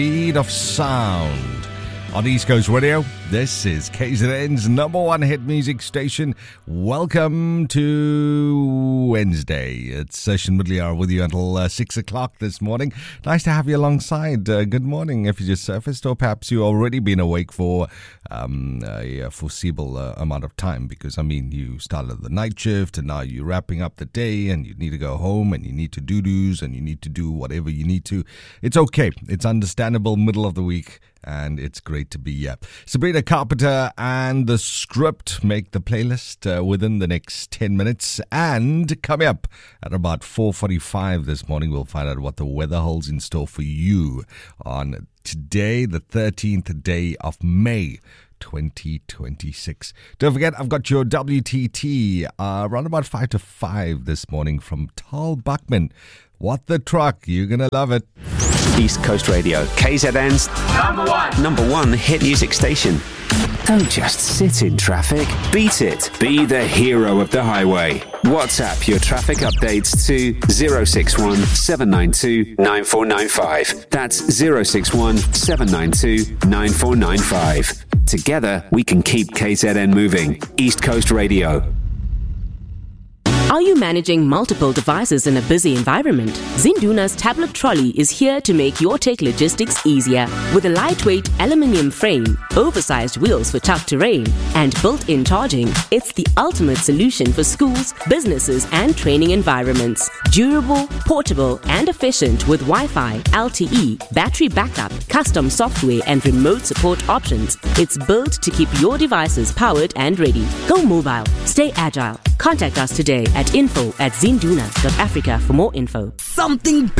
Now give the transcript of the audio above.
Speed of sound on East Coast Radio. This is KZN's number one hit music station. Welcome to Wednesday. It's Session Midliar with you until 6 o'clock this morning. Nice to have you alongside. Good morning if you just surfaced, or perhaps you've already been awake for a foreseeable amount of time, because, I mean, you started the night shift and now you're wrapping up the day and you need to go home and you need to do-dos and you need to do whatever you need to. It's okay. It's understandable, middle of the week, and it's great to be here. Sabrina Carpenter and The Script make the playlist within the next 10 minutes. And coming up at about 4:45 this morning, we'll find out what the weather holds in store for you on today, the 13th day of May, 2026. Don't forget, I've got your WTT around about 5 to 5 this morning from Tal Buckman. What the truck? You're going to love it. East Coast Radio, KZN's number one hit music station. Don't just sit in traffic. Beat it. Be the hero of the highway. WhatsApp your traffic updates to 061 792 9495. That's 061 792 9495. Together, we can keep KZN moving. East Coast Radio. Are you managing multiple devices in a busy environment? Zinduna's tablet trolley is here to make your tech logistics easier. With a lightweight aluminium frame, oversized wheels for tough terrain, and built-in charging, it's the ultimate solution for schools, businesses, and training environments. Durable, portable, and efficient with Wi-Fi, LTE, battery backup, custom software, and remote support options. It's built to keep your devices powered and ready. Go mobile. Stay agile. Contact us today at info@zinduna.africa for more info. Something